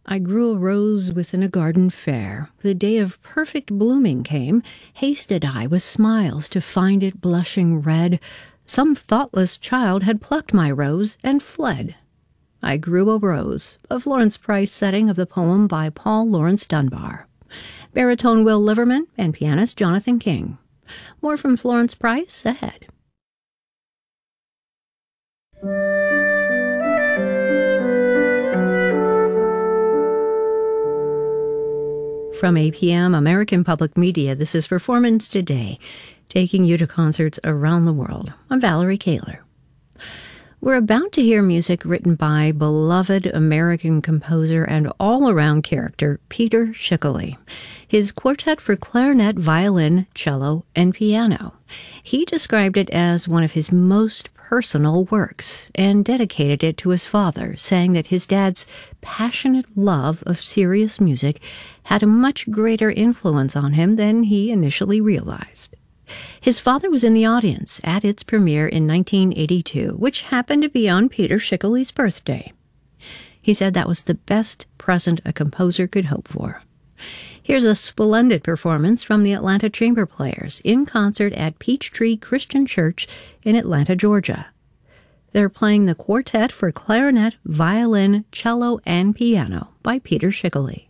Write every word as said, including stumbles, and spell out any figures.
I grew a rose within a garden fair. The day of perfect blooming came. Hasted I with smiles to find it blushing red. Some thoughtless child had plucked my rose and fled. I grew a rose, a Florence Price setting of the poem by Paul Laurence Dunbar. Baritone Will Liverman and pianist Jonathan King. More from Florence Price ahead. From A P M, American Public Media, this is Performance Today, taking you to concerts around the world. I'm Valerie Kaler. We're about to hear music written by beloved American composer and all-around character Peter Schickele. His quartet for clarinet, violin, cello, and piano. He described it as one of his most personal works and dedicated it to his father, saying that his dad's passionate love of serious music had a much greater influence on him than he initially realized. His father was in the audience at its premiere in nineteen eighty-two, which happened to be on Peter Schickele's birthday. He said that was the best present a composer could hope for. Here's a splendid performance from the Atlanta Chamber Players in concert at Peachtree Christian Church in Atlanta, Georgia. They're playing the quartet for clarinet, violin, cello, and piano by Peter Schickele.